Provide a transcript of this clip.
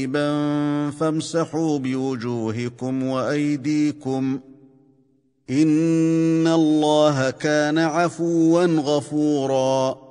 فامسحوا بوجوهكم وأيديكم إن الله كان عفوا غفورا